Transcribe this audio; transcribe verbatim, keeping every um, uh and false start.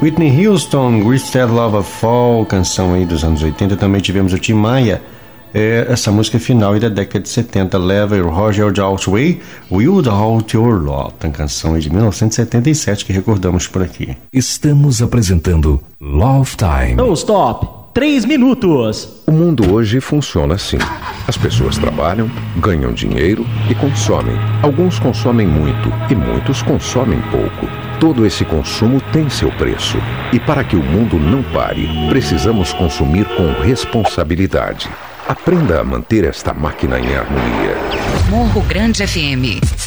Whitney Houston, Great Love of Fall, canção aí dos anos oitenta. Também tivemos o Tim Maia, é, essa música final aí da década de setenta, Leva, Roger Daltrey, Without Your Love, uma canção aí de mil novecentos e setenta e sete que recordamos por aqui. Estamos apresentando Love Time. No stop, três minutos. O mundo hoje funciona assim. As pessoas trabalham, ganham dinheiro e consomem. Alguns consomem muito e muitos consomem pouco. Todo esse consumo tem seu preço. E para que o mundo não pare, precisamos consumir com responsabilidade. Aprenda a manter esta máquina em harmonia. Morro Grande F M.